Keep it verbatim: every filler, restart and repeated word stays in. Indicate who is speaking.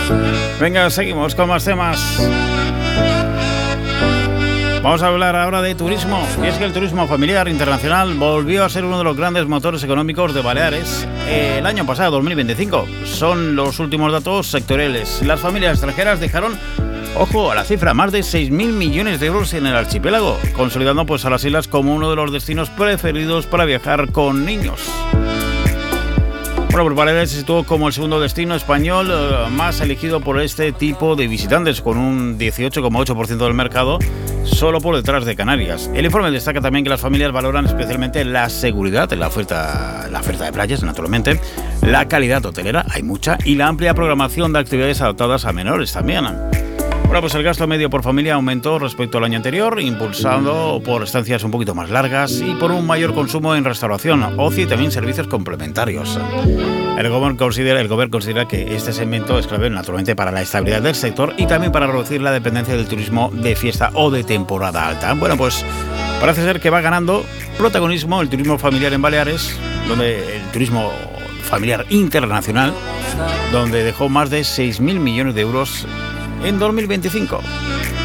Speaker 1: Venga, seguimos con más temas. Vamos a hablar ahora de turismo. Y es que el turismo familiar internacional volvió a ser uno de los grandes motores económicos de Baleares el año pasado, dos mil veinticinco. Son los últimos datos sectoriales. Las familias extranjeras dejaron, ojo a la cifra, más de seis mil millones de euros en el archipiélago, consolidando pues a las islas como uno de los destinos preferidos para viajar con niños. Bueno, pues Baleares se situó como el segundo destino español eh, más elegido por este tipo de visitantes, con un dieciocho coma ocho por ciento del mercado, solo por detrás de Canarias. El informe destaca también que las familias valoran especialmente la seguridad, la oferta, la oferta de playas, naturalmente, la calidad hotelera, hay mucha, y la amplia programación de actividades adaptadas a menores también. Bueno, pues el gasto medio por familia aumentó respecto al año anterior, impulsado por estancias un poquito más largas y por un mayor consumo en restauración, ocio y también servicios complementarios. El gobierno considera, el gobierno considera que este segmento es clave naturalmente para la estabilidad del sector y también para reducir la dependencia del turismo de fiesta o de temporada alta. Bueno, pues parece ser que va ganando protagonismo el turismo familiar en Baleares, donde el turismo familiar internacional, donde dejó más de seis mil millones de euros en dos mil veinticinco.